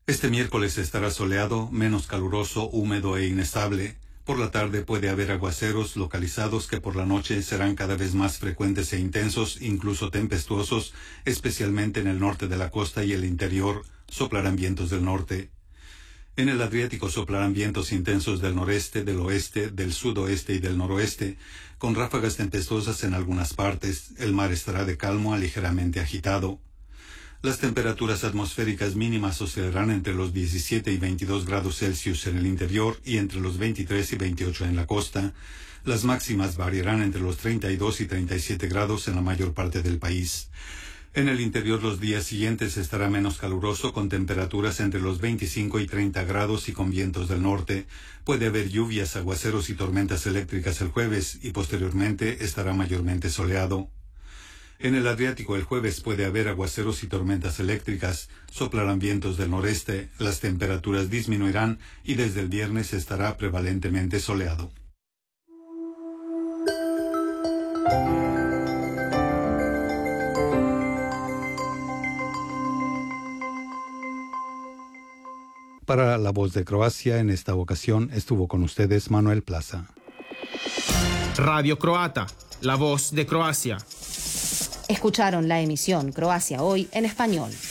Este miércoles estará soleado, menos caluroso, húmedo e inestable. Por la tarde puede haber aguaceros localizados que por la noche serán cada vez más frecuentes e intensos, incluso tempestuosos, especialmente en el norte de la costa y el interior. Soplarán vientos del norte. En el Adriático soplarán vientos intensos del noreste, del oeste, del sudoeste y del noroeste, con ráfagas tempestuosas en algunas partes. El mar estará de calmo a ligeramente agitado. Las temperaturas atmosféricas mínimas oscilarán entre los 17 y 22 grados Celsius en el interior y entre los 23 y 28 en la costa. Las máximas variarán entre los 32 y 37 grados en la mayor parte del país. En el interior los días siguientes estará menos caluroso, con temperaturas entre los 25 y 30 grados y con vientos del norte. Puede haber lluvias, aguaceros y tormentas eléctricas el jueves y posteriormente estará mayormente soleado. En el Adriático el jueves puede haber aguaceros y tormentas eléctricas, soplarán vientos del noreste, las temperaturas disminuirán y desde el viernes estará prevalentemente soleado. Para La Voz de Croacia, en esta ocasión estuvo con ustedes Manuel Plaza. Radio Croata, La Voz de Croacia. Escucharon la emisión Croacia Hoy en español.